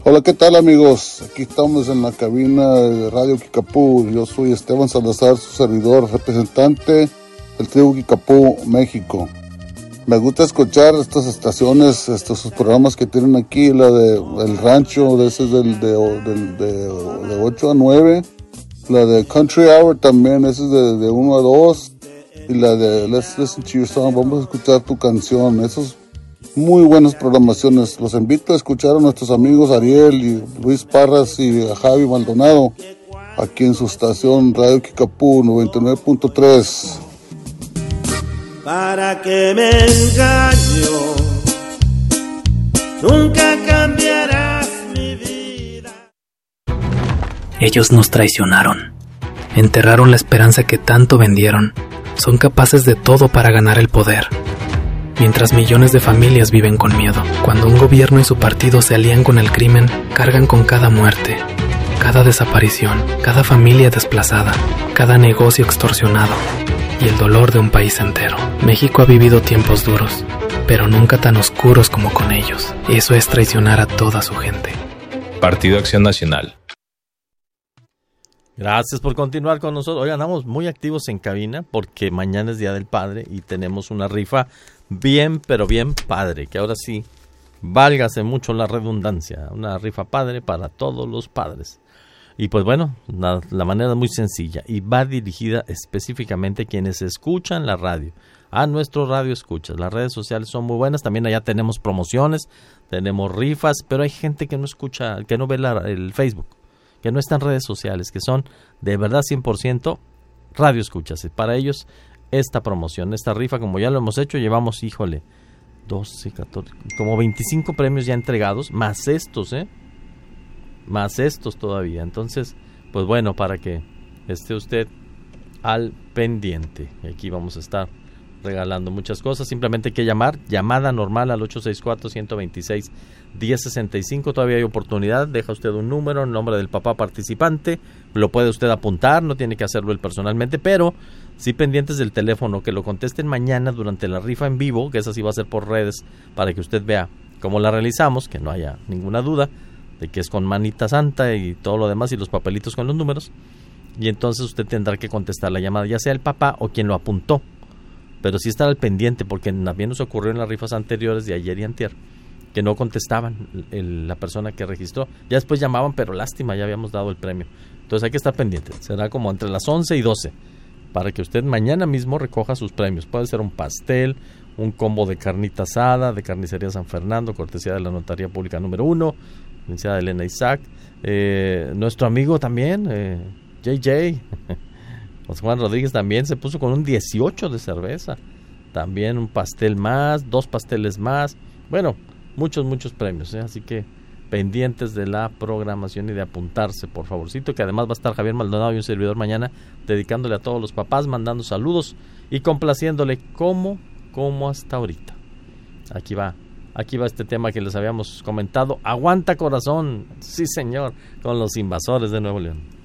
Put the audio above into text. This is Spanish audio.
Hola, ¿qué tal, amigos? Aquí estamos en la cabina de Radio Kickapoo. Yo soy Esteban Salazar, su servidor, representante del tribu Kickapoo, México. Me gusta escuchar estas estaciones, estos programas que tienen aquí, la de El Rancho, ese es de 8 a 9, la de Country Hour también, ese es de 1 a 2, y la de Let's Listen to Your Song, vamos a escuchar tu canción. Esos muy buenas programaciones. Los invito a escuchar a nuestros amigos Ariel y Luis Parras y a Javi Maldonado aquí en su estación Radio Kickapoo 99.3. ¿Para qué me engaño? Nunca cambiarás mi vida. Ellos nos traicionaron. Enterraron la esperanza que tanto vendieron. Son capaces de todo para ganar el poder. Mientras millones de familias viven con miedo. Cuando un gobierno y su partido se alían con el crimen, cargan con cada muerte, cada desaparición, cada familia desplazada, cada negocio extorsionado y el dolor de un país entero. México ha vivido tiempos duros, pero nunca tan oscuros como con ellos. Eso es traicionar a toda su gente. Partido Acción Nacional. Gracias por continuar con nosotros. Hoy andamos muy activos en cabina porque mañana es Día del Padre y tenemos una rifa bien, pero bien padre, que ahora sí, válgase mucho la redundancia, una rifa padre para todos los padres. Y pues bueno, la manera muy sencilla y va dirigida específicamente a quienes escuchan la radio, a nuestro radio escuchas. Las redes sociales son muy buenas, también allá tenemos promociones, tenemos rifas, pero hay gente que no escucha, que no ve el Facebook, que no está en redes sociales, que son de verdad 100% radio escuchas. Y para ellos esta promoción, esta rifa, como ya lo hemos hecho, llevamos, 12, 14, como 25 premios ya entregados, más estos, más estos todavía. Entonces, pues bueno, para que esté usted al pendiente. Aquí vamos a estar regalando muchas cosas. Simplemente hay que llamar, llamada normal al 864-126-1065. Todavía hay oportunidad. Deja usted un número, el nombre del papá participante. Lo puede usted apuntar, no tiene que hacerlo él personalmente, pero sí pendientes del teléfono, que lo contesten mañana durante la rifa en vivo, que esa sí va a ser por redes, para que usted vea cómo la realizamos, que no haya ninguna duda de que es con manita santa y todo lo demás y los papelitos con los números. Y entonces usted tendrá que contestar la llamada, ya sea el papá o quien lo apuntó. Pero sí estar al pendiente, porque también nos ocurrió en las rifas anteriores de ayer y antier, que no contestaban la persona que registró. Ya después llamaban, pero lástima, ya habíamos dado el premio. Entonces hay que estar pendiente. Será como entre las 11 y 12, para que usted mañana mismo recoja sus premios. Puede ser un pastel, un combo de carnita asada, de Carnicería San Fernando, cortesía de la Notaría Pública número 1, licenciada Elena Isaac. Nuestro amigo también, JJ... José Juan Rodríguez también se puso con un 18 de cerveza. También un pastel más, 2 pasteles más. Bueno, muchos premios, así que pendientes de la programación y de apuntarse, por favorcito, que además va a estar Javier Maldonado y un servidor mañana dedicándole a todos los papás, mandando saludos y complaciéndole como hasta ahorita. Aquí va este tema que les habíamos comentado. Aguanta corazón, sí señor, con los Invasores de Nuevo León.